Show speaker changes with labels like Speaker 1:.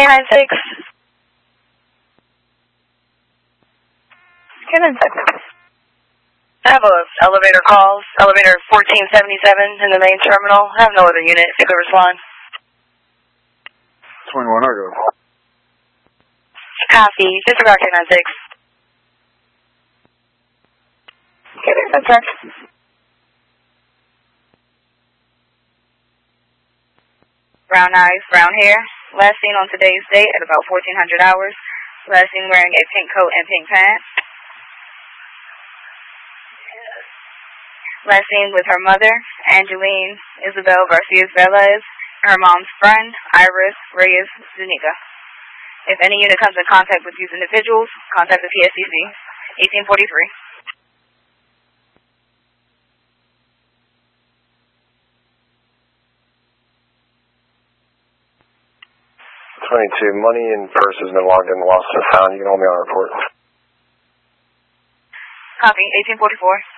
Speaker 1: K96. K96. I have a elevator calls, elevator 1477 in the main terminal. I have no other unit. If you could respond.
Speaker 2: 21, I'll go.
Speaker 1: Copy. Disregard K96. K96. Brown eyes, brown hair. Last seen on today's date at about 1400 hours. Last seen wearing a pink coat and pink pants. Last seen with her mother, Angeline Isabel Garcia Velez, and her mom's friend, Iris Reyes Zuniga. If any unit comes in contact with these individuals, contact the PSCC. 1843.
Speaker 2: 22, money and purse has been logged in, lost or found. You can hold me on a report.
Speaker 1: Copy, 1844.